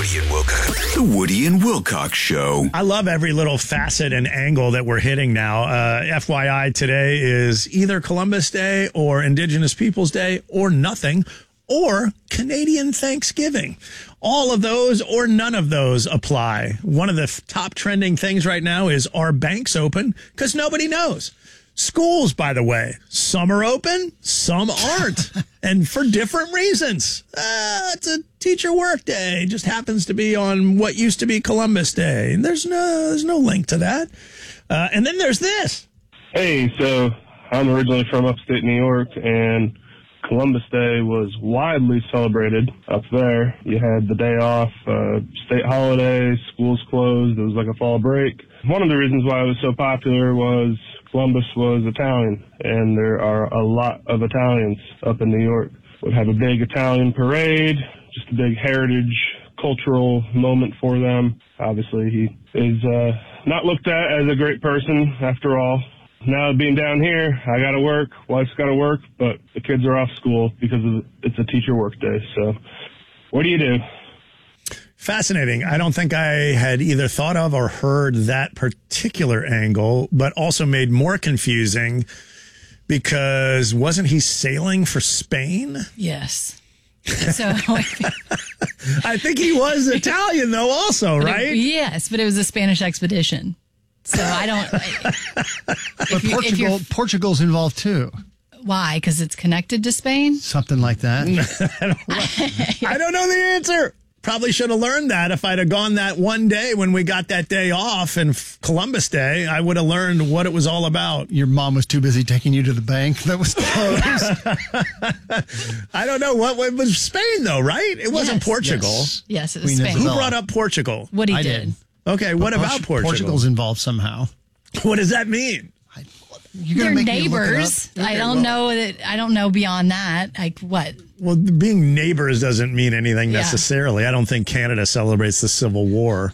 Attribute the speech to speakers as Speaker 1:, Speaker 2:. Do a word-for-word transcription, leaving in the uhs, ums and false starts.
Speaker 1: Woody and Wilcox. The Woody and Wilcox Show.
Speaker 2: I love every little facet and angle that we're hitting now. Uh, F Y I, today is either Columbus Day or Indigenous Peoples Day or nothing, or Canadian Thanksgiving. All of those or none of those apply. One of the f- top trending things right now is, are banks open? Because nobody knows. Schools, by the way, some are open, some aren't, and for different reasons. Uh, it's a teacher work day. It just happens to be on what used to be Columbus Day. And there's no, there's no link to that. Uh, and then there's this.
Speaker 3: Hey, so I'm originally from upstate New York, and Columbus Day was widely celebrated up there. You had the day off, uh, state holiday, schools closed. It was like a fall break. One of the reasons why it was so popular was Columbus was Italian, and there are a lot of Italians up in New York. Would have a big Italian parade, just a big heritage, cultural moment for them. Obviously, he is uh, not looked at as a great person after all. Now being down here, I got to work, wife's got to work, but the kids are off school because of, it's a teacher work day. So what do you do?
Speaker 2: Fascinating. I don't think I had either thought of or heard that particular angle, but also made more confusing because wasn't he sailing for Spain?
Speaker 4: Yes. So
Speaker 2: I think he was Italian, though, also, right?
Speaker 4: It, yes, but it was a Spanish expedition. So I don't.
Speaker 5: But you, Portugal, Portugal's involved too.
Speaker 4: Why? Because it's connected to Spain?
Speaker 5: Something like that.
Speaker 2: I, don't, I don't know the answer. Probably should have learned that if I'd have gone that one day when we got that day off and Columbus Day. I would have learned what it was all about.
Speaker 5: Your mom was too busy taking you to the bank that was closed.
Speaker 2: I don't know. What, what was Spain, though, right? It wasn't
Speaker 4: Yes.
Speaker 2: Portugal.
Speaker 5: Yes.
Speaker 4: Yes, it was
Speaker 5: Queen
Speaker 4: Spain.
Speaker 2: Who
Speaker 5: Isabella.
Speaker 2: brought up Portugal?
Speaker 4: Woody
Speaker 5: I
Speaker 4: did.
Speaker 5: did.
Speaker 2: Okay, what
Speaker 5: But
Speaker 2: about
Speaker 5: Port-
Speaker 2: Portugal?
Speaker 5: Portugal's involved somehow.
Speaker 2: What does that mean?
Speaker 5: You're
Speaker 4: They're
Speaker 5: gonna make me look it up?
Speaker 4: neighbors. I
Speaker 2: Okay,
Speaker 4: don't
Speaker 2: well-
Speaker 4: know that. I don't know beyond that. Like what?
Speaker 2: Well, being neighbors doesn't mean anything
Speaker 4: Yeah.
Speaker 2: necessarily. I don't think Canada celebrates the Civil War.